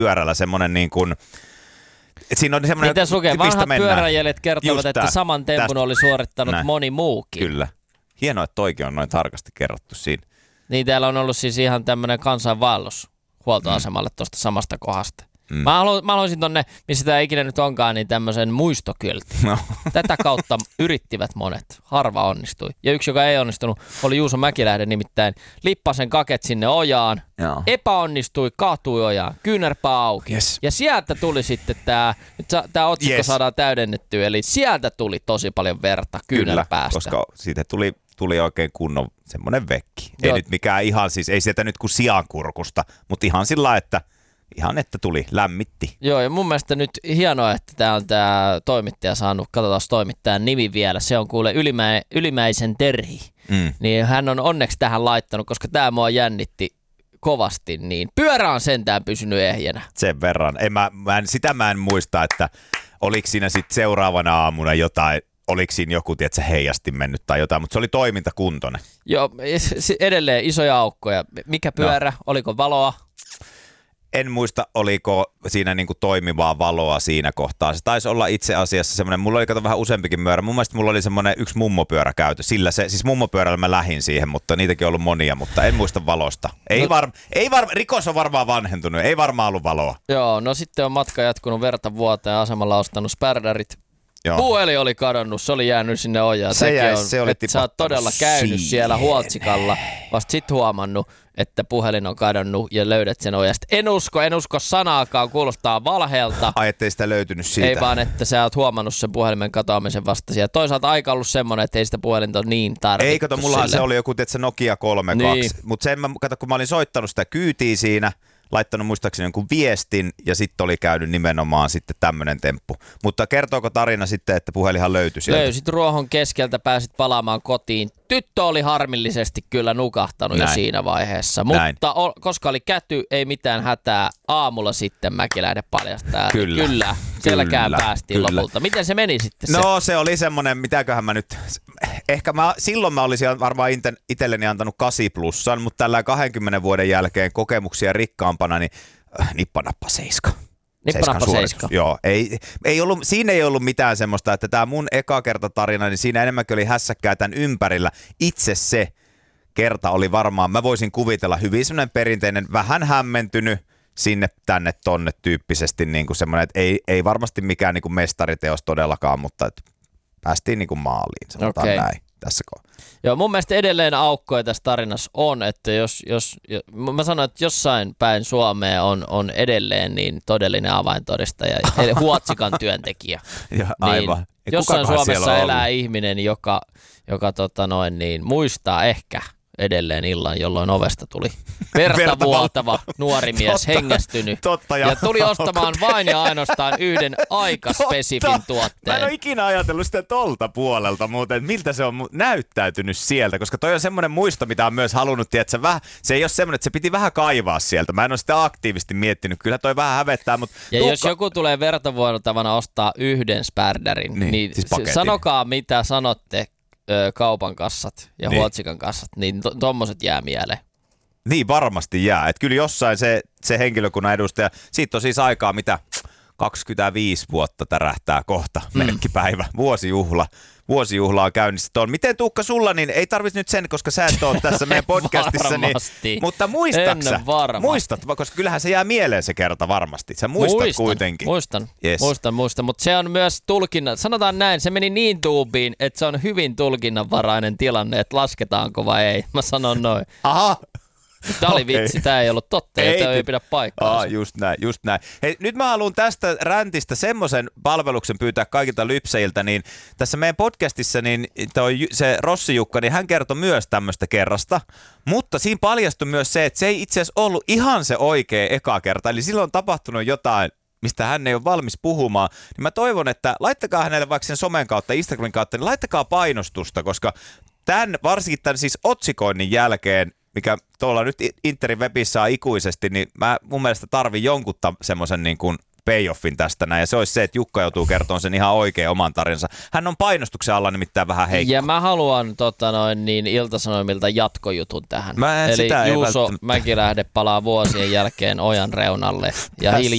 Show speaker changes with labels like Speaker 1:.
Speaker 1: pyörällä semmoinen niin kuin, siinä on semmoinen,
Speaker 2: miten Suke, vanhat pyöräjäljet kertovat, että saman tempun oli suorittanut moni muukin.
Speaker 1: Kyllä. Hienoa, että toikin on noin tarkasti kerrottu siinä.
Speaker 2: Niin, täällä on ollut siis ihan tämmöinen kansainvaellus huoltoasemalle tuosta samasta kohdasta. Mä haluaisin tonne, missä tämä ikinä nyt onkaan, niin tämmöisen muistokyltin. No. Tätä kautta yrittivät monet. Harva onnistui. Ja yksi, joka ei onnistunut, oli Juuso Mäkilähde, nimittäin lippasen kaket sinne ojaan. Joo. Epäonnistui, kaatui ojaan, kyynärpää auki. Yes. Ja sieltä tuli sitten tämä otsikko saadaan täydennettyä, eli sieltä tuli tosi paljon verta kyynärpäästä.
Speaker 1: Koska siitä tuli oikein kunnon semmoinen vekki. Ei nyt mikään ihan siis, ei sieltä nyt kuin siankurkusta, mutta ihan sillä että tuli, lämmitti.
Speaker 2: Joo, ja mun mielestä nyt hienoa, että tämä toimittaja saanut, katsotaan toimittajan nimi vielä, se on kuule Ylimäisen Terhi. Niin hän on onneksi tähän laittanut, koska tämä mua jännitti kovasti, niin pyörä on sentään pysynyt ehjänä.
Speaker 1: Sen verran. Mä en muista, että oliko siinä sitten seuraavana aamuna jotain, oliko siinä joku, tiedätkö, heijasti mennyt tai jotain, mutta se oli toimintakuntoinen.
Speaker 2: Joo, edelleen isoja aukkoja. Mikä pyörä? Oliko valoa?
Speaker 1: En muista, oliko siinä niinku toimivaa valoa siinä kohtaa. Se taisi olla itse asiassa semmoinen, mulla oli vähän useampikin pyörä. Mun mielestä mulla oli semmoinen yksi mummopyörä käyty. Siis mummopyörällä mä lähdin siihen, mutta niitäkin on ollut monia, mutta en muista valosta. Rikos on varmaan vanhentunut, ei varmaan ollut valoa.
Speaker 2: Joo, no sitten on matka jatkunut verta vuoteen ja asemalla ostanut spärdärit. Puhelin oli kadonnut, se oli jäänyt sinne ojaan.
Speaker 1: Se oli
Speaker 2: sä oot todella käynyt siellä Huoltsikalla, vasta sit huomannut, että puhelin on kadonnut ja löydät sen ojasta. En usko sanaakaan, kuulostaa valheelta.
Speaker 1: Ai, ettei sitä löytynyt siitä.
Speaker 2: Ei vaan, että sä oot huomannut sen puhelimen katoamisen vasta siellä. Toisaalta aika ollut semmoinen, että ei sitä puhelinta ole niin tarvittu.
Speaker 1: Ei, kato, mullahan se oli joku, tiedätkö, Nokia 32. Niin. Mutta kun mä olin soittanut sitä kyytiä siinä, laittanut muistaakseni jonkun viestin ja sitten oli käynyt nimenomaan sitten tämmöinen temppu. Mutta kertooko tarina sitten, että puhelinhan löytyi sieltä?
Speaker 2: Löysit ruohon keskeltä, pääsit palaamaan kotiin. Tyttö oli harmillisesti kyllä nukahtanut jo siinä vaiheessa, mutta koska oli käty, ei mitään hätää. Aamulla sitten Mäkilähde paljastaa. Kyllä. Sielläkään päästiin lopulta. Miten se meni sitten se?
Speaker 1: No se oli semmoinen, mitäköhän mä nyt, silloin mä olisin varmaan itselleni antanut 8+, mutta tällä 20 vuoden jälkeen kokemuksia rikkaampana, niin nippanappa 7.
Speaker 2: Nippanappa 7.
Speaker 1: Joo, siinä ei ollut mitään semmoista, että tämä mun eka kertatarina, niin siinä enemmänkin oli hässäkkää tämän ympärillä. Itse se kerta oli varmaan, mä voisin kuvitella hyvin semmoinen perinteinen, vähän hämmentynyt, sinne tänne tonne tyyppisesti niin kuin semmoinen, että ei varmasti mikään niin kuin mestariteos todellakaan, mutta että päästiin niin kuin maaliin, sanotaan näin tässä kohdassa.
Speaker 2: Joo, mun mielestä edelleen aukkoja tässä tarinassa on, että mä sanon, että jossain päin Suomea on edelleen niin todellinen avaintodistaja, eli Huotsikan työntekijä.
Speaker 1: Ja, aivan.
Speaker 2: Niin jossain Suomessa elää ihminen, joka muistaa ehkä edelleen illan, jolloin ovesta tuli verta vuotava nuori mies, hengästynyt. Ja tuli ostamaan vain ja ainoastaan yhden aikaspesifin tuotteen.
Speaker 1: Mä en ole ikinä ajatellut sitä tolta puolelta muuten, että miltä se on näyttäytynyt sieltä, koska toi on semmoinen muisto, mitä on myös halunnut, että se ei ole semmoinen, että se piti vähän kaivaa sieltä. Mä en ole sitä aktiivisesti miettinyt, kyllä toi vähän hävettää, mutta
Speaker 2: jos joku tulee verta vuotavana ostaa yhden spärdärin, niin siis sanokaa mitä sanotte. Kaupan kassat ja Huotsikan kassat, niin tommoset jää mieleen.
Speaker 1: Niin varmasti jää. Että kyllä jossain se henkilökunnan edustaja, siitä on siis aikaa mitä 25 vuotta tärähtää kohta, merkkipäivä, vuosijuhla on käynnissä. Miten Tuukka sulla, niin ei tarvitse nyt sen, koska sä et ole tässä meidän podcastissa, niin, mutta muistat, koska kyllähän se jää mieleen se kerta varmasti. Sä muistat kuitenkin.
Speaker 2: Muistan, mutta se on myös tulkinnan, sanotaan näin, se meni niin tuubiin, että se on hyvin tulkinnanvarainen tilanne, että lasketaanko vai ei. Mä sanon noin.
Speaker 1: Aha.
Speaker 2: Tämä oli vitsi, tämä ei ollut totta ja tämä ei pidä paikkaa.
Speaker 1: Just näin. Hei, nyt mä haluan tästä räntistä semmoisen palveluksen pyytää kaikilta lypseiltä, niin tässä meidän podcastissa niin se Rossi Jukka, niin hän kertoi myös tämmöistä kerrasta, mutta siinä paljastui myös se, että se ei itse asiassa ollut ihan se oikea eka kerta, eli silloin on tapahtunut jotain, mistä hän ei ole valmis puhumaan, niin mä toivon, että laittakaa hänelle vaikka sen somen kautta, Instagramin kautta, niin laittakaa painostusta, koska varsinkin tämän siis otsikoinnin jälkeen, mikä tuolla nyt Interin webissä on ikuisesti, niin mä mun mielestä tarvin jonkun semmoisen niin kuin payoffin tästä näin, ja se olisi se, että Jukka joutuu kertomaan sen ihan oikein oman tarinansa. Hän on painostuksen alla nimittäin vähän heikko.
Speaker 2: Ja mä haluan Ilta-Sanomilta jatkojutun tähän. Eli Juuso Mäkilähde palaa vuosien jälkeen ojan reunalle ja